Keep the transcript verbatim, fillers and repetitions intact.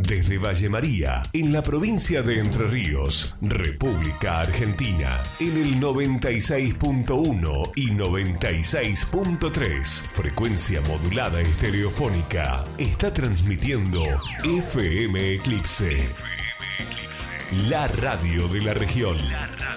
Desde Valle María, en la provincia de Entre Ríos, República Argentina, en el noventa y seis punto uno y noventa y seis punto tres, frecuencia modulada estereofónica, está transmitiendo F M Eclipse, la radio de la región.